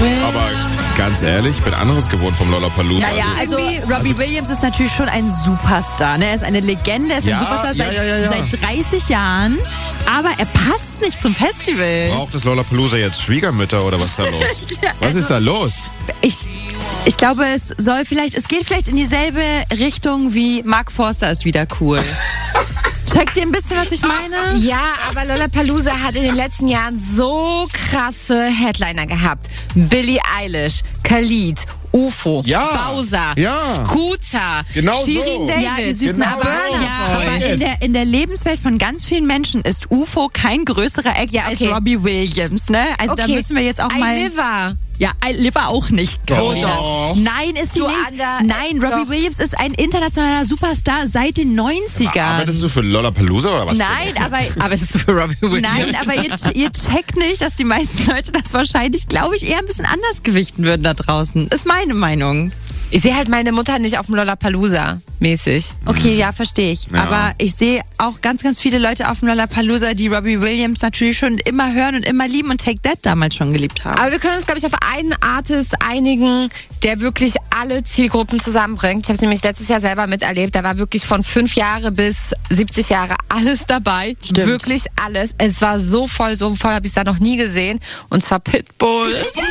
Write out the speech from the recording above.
Aber ganz ehrlich, ich bin anderes gewohnt vom Lollapalooza. Naja, also Robbie Williams ist natürlich schon ein Superstar. Ne? Er ist eine Legende, er ist ein Superstar seit 30 Jahren. Aber er passt nicht zum Festival. Braucht das Lollapalooza jetzt Schwiegermütter oder was ist da los? Was ist da los? Ich glaube, es geht vielleicht in dieselbe Richtung wie Mark Forster ist wieder cool. Checkt ihr ein bisschen, was ich meine? Ja, aber Lollapalooza hat in den letzten Jahren so krasse Headliner gehabt. Billie Eilish, Khalid, UFO, Bowser, Scooter, genau Shirin so. David. Ja, die süßen aber in der Lebenswelt von ganz vielen Menschen ist UFO kein größerer Act als Robbie Williams, ne? Also da müssen wir jetzt auch mal... Liver. Ja, Liver auch nicht. Oh, doch. Nein, ist sie nicht. Nein, Robbie Williams ist ein internationaler Superstar seit den 90ern. Arbeitest du für Lollapalooza oder was? Nein, Aber es ist für Robbie Williams. Nein, aber ihr checkt nicht, dass die meisten Leute das wahrscheinlich, glaube ich, eher ein bisschen anders gewichten würden da draußen. Ist meine Meinung. Ich sehe halt meine Mutter nicht auf dem Lollapalooza mäßig. Okay, ja, verstehe ich. Ja. Aber ich sehe auch ganz, ganz viele Leute auf dem Lollapalooza, die Robbie Williams natürlich schon immer hören und immer lieben und Take That damals schon geliebt haben. Aber wir können uns, glaube ich, auf einen Artist einigen, der wirklich alle Zielgruppen zusammenbringt. Ich habe es nämlich letztes Jahr selber miterlebt. Da war wirklich von 5 Jahre bis 70 Jahre alles dabei. Stimmt. Wirklich alles. Es war so voll habe ich es da noch nie gesehen. Und zwar Pitbull.